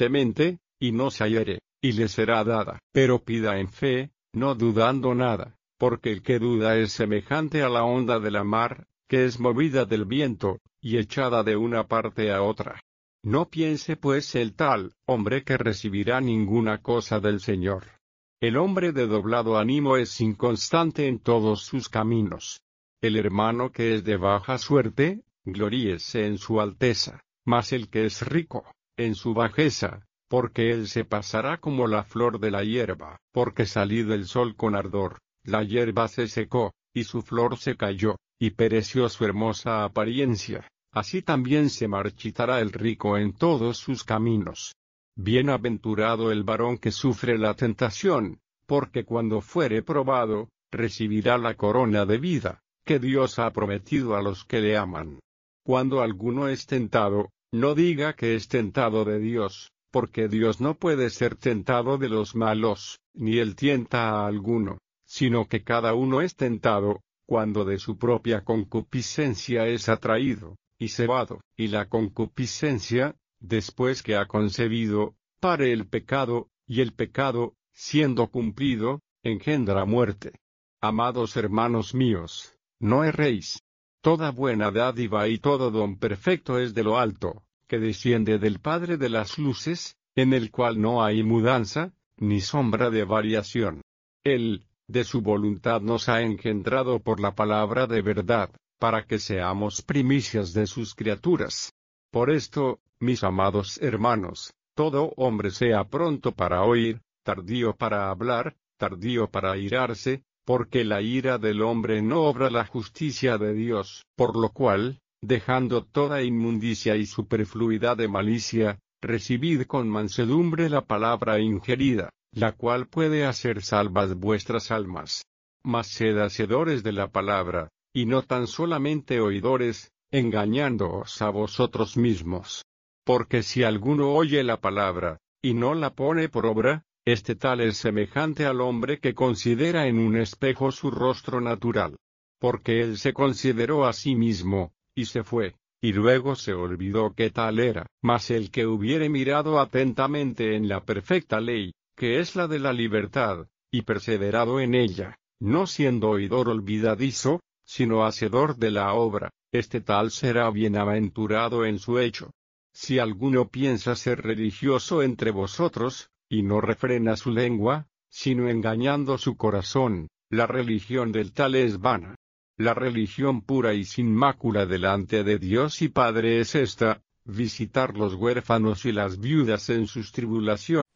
fuertemente, y no se hallare, y le será dada. Pero pida en fe, no dudando nada, porque el que duda es semejante a la onda de la mar, que es movida del viento, y echada de una parte a otra. No piense pues el tal hombre que recibirá ninguna cosa del Señor. El hombre de doblado ánimo es inconstante en todos sus caminos. El hermano que es de baja suerte, gloríese en su alteza, mas el que es rico, en su bajeza, porque él se pasará como la flor de la hierba, porque salido el sol con ardor, la hierba se secó, y su flor se cayó, y pereció su hermosa apariencia, así también se marchitará el rico en todos sus caminos. Bienaventurado el varón que sufre la tentación, porque cuando fuere probado, recibirá la corona de vida, que Dios ha prometido a los que le aman. Cuando alguno es tentado, no diga que es tentado de Dios, porque Dios no puede ser tentado de los malos, ni él tienta a alguno, sino que cada uno es tentado, cuando de su propia concupiscencia es atraído, y cebado, y la concupiscencia, después que ha concebido, pare el pecado, y el pecado, siendo cumplido, engendra muerte. Amados hermanos míos, no erréis. Toda buena dádiva y todo don perfecto es de lo alto, que desciende del Padre de las luces, en el cual no hay mudanza, ni sombra de variación. Él, de su voluntad nos ha engendrado por la palabra de verdad, para que seamos primicias de sus criaturas. Por esto, mis amados hermanos, todo hombre sea pronto para oír, tardío para hablar, tardío para airarse, porque la ira del hombre no obra la justicia de Dios. Por lo cual, dejando toda inmundicia y superfluidad de malicia, recibid con mansedumbre la palabra ingerida, la cual puede hacer salvas vuestras almas. Mas sed hacedores de la palabra, y no tan solamente oidores, engañándoos a vosotros mismos. Porque si alguno oye la palabra, y no la pone por obra, este tal es semejante al hombre que considera en un espejo su rostro natural. Porque él se consideró a sí mismo, y se fue, y luego se olvidó que tal era. Mas el que hubiere mirado atentamente en la perfecta ley, que es la de la libertad, y perseverado en ella, no siendo oidor olvidadizo, sino hacedor de la obra, este tal será bienaventurado en su hecho. Si alguno piensa ser religioso entre vosotros, y no refrena su lengua, sino engañando su corazón, la religión del tal es vana. La religión pura y sin mácula delante de Dios y Padre es esta: visitar los huérfanos y las viudas en sus tribulaciones,